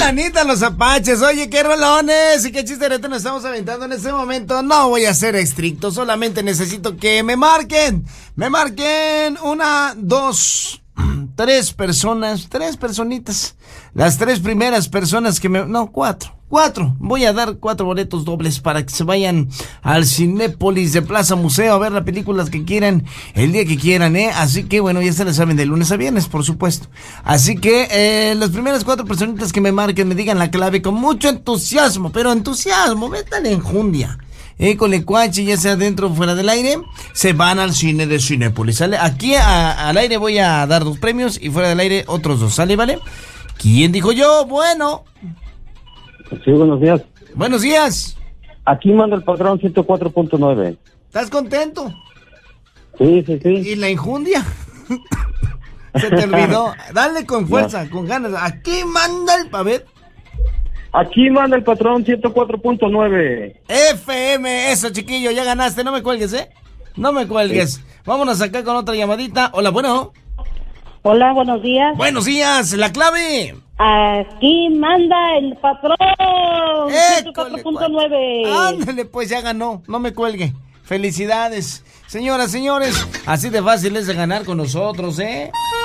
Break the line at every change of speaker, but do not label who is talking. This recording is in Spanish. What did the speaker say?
manitas los apaches. Oye, qué rolones y qué chisterete nos estamos aventando en este momento. No voy a ser estricto, solamente necesito que me marquen. Me marquen 1, 2, 3 personas, 3 personitas. Las 3 primeras personas que me... No, 4. Voy a dar 4 boletos dobles para que se vayan al Cinépolis de Plaza Museo a ver las películas que quieran, el día que quieran, ¿eh? Así que, bueno, ya se les saben de lunes a viernes, por supuesto. Así que, las primeras 4 personitas que me marquen, me digan la clave con mucho entusiasmo, pero entusiasmo, metan enjundia. Con el cuache, ya sea dentro o fuera del aire, se van al cine de Cinépolis, ¿sale? Aquí al aire voy a dar 2 premios y fuera del aire otros 2, ¿sale? ¿Vale? ¿Quién dijo yo? Bueno...
Sí, buenos días.
Buenos días.
Aquí manda el patrón 104.9.
¿Estás contento?
Sí.
¿Y la injundia? Se te olvidó. Dale con fuerza, con ganas. Aquí manda el pavet.
Aquí manda el patrón 104.9.
FM, eso, chiquillo, ya ganaste. No me cuelgues, ¿eh? No me cuelgues. Sí. Vámonos acá con otra llamadita. Hola, bueno.
Hola, buenos días.
Buenos días, la clave.
Aquí manda el patrón. 104.9.
Ándale, pues ya ganó. No me cuelgue. Felicidades. Señoras, señores, así de fácil es de ganar con nosotros, ¿eh?